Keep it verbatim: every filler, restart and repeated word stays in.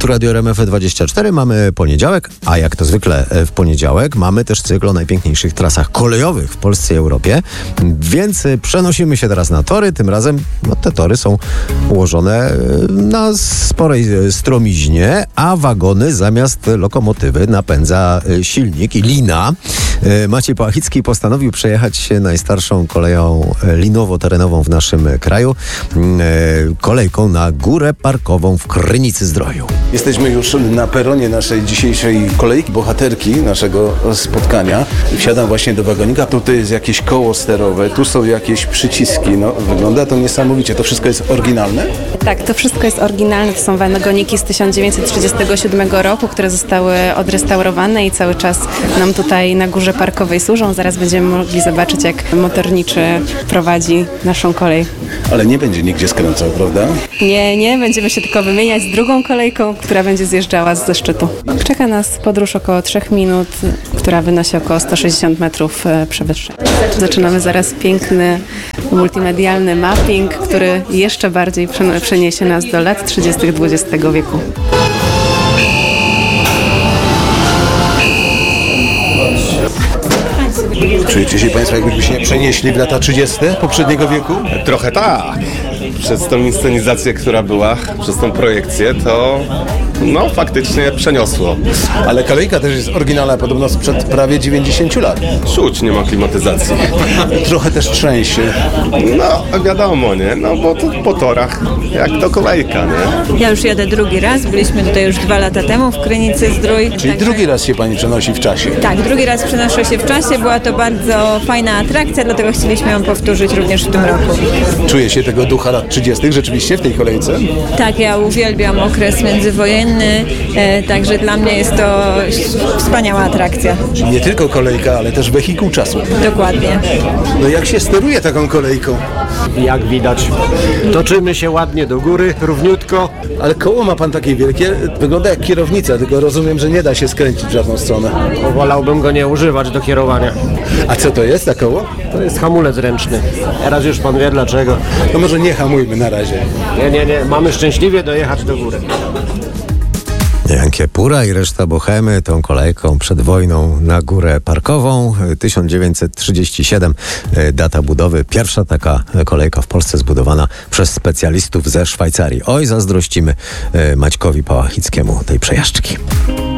Tu Radio R M F dwadzieścia cztery, mamy poniedziałek, a jak to zwykle w poniedziałek mamy też cykl o najpiękniejszych trasach kolejowych w Polsce i Europie, więc przenosimy się teraz na tory. Tym razem no, te tory są ułożone na sporej stromiźnie, a wagony zamiast lokomotywy napędza silnik i lina. Maciej Pałachicki postanowił przejechać najstarszą koleją linowo-terenową w naszym kraju, kolejką na Górę Parkową w Krynicy-Zdroju. Jesteśmy już na peronie naszej dzisiejszej kolejki, bohaterki naszego spotkania. Wsiadam właśnie do wagonika. Tutaj jest jakieś koło sterowe, tu są jakieś przyciski. No, wygląda to niesamowicie. To wszystko jest oryginalne? Tak, to wszystko jest oryginalne. To są wagoniki z tysiąc dziewięćset trzydziestego siódmego roku, które zostały odrestaurowane i cały czas nam tutaj na Górze Parkowej służą. Zaraz będziemy mogli zobaczyć, jak motorniczy prowadzi naszą kolej. Ale nie będzie nigdzie skręcał, prawda? Nie, nie. Będziemy się tylko wymieniać z drugą kolejką, która będzie zjeżdżała ze szczytu. Czeka nas podróż około trzech minut, która wynosi około sto sześćdziesiąt metrów przewyższenia. Zaczynamy zaraz piękny, multimedialny mapping, który jeszcze bardziej przeniesie nas do lat trzydziestych dwudziestego wieku. Czujecie się Państwo, jakbyśmy się przenieśli w lata trzydzieste poprzedniego wieku? Trochę tak. Przez tą inscenizację, która była, przez tą projekcję, to no faktycznie przeniosło. Ale kolejka też jest oryginalna, podobno sprzed prawie dziewięćdziesięciu lat. Czuć, nie ma klimatyzacji. Trochę też trzęsie. No wiadomo, nie? No bo to po torach, jak to kolejka, nie? Ja już jadę drugi raz, byliśmy tutaj już dwa lata temu w Krynicy-Zdrój. Czyli Także... drugi raz się Pani przenosi w czasie. Tak, drugi raz przenoszę się w czasie, była to bardzo fajna atrakcja, dlatego chcieliśmy ją powtórzyć również w tym roku. Czuje się tego ducha lat trzydziestych rzeczywiście w tej kolejce? Tak, ja uwielbiam okres międzywojenny, e, także dla mnie jest to wspaniała atrakcja. Czyli nie tylko kolejka, ale też wehikuł czasu. Dokładnie. No jak się steruje taką kolejką? Jak widać, toczymy się ładnie do góry, równiutko. Ale koło ma Pan takie wielkie, wygląda jak kierownica, tylko rozumiem, że nie da się skręcić w żadną stronę. Wolałbym go nie używać do kierowania. A co to jest, to koło? To jest hamulec ręczny. Teraz już pan wie dlaczego. No może nie hamujmy na razie. Nie, nie, nie. Mamy szczęśliwie dojechać do góry. Jan Kiepura i reszta Bohemy tą kolejką przed wojną na Górę Parkową. tysiąc dziewięćset trzydziesty siódmy data budowy. Pierwsza taka kolejka w Polsce zbudowana przez specjalistów ze Szwajcarii. Oj, zazdrościmy Maćkowi Pałachickiemu tej przejażdżki.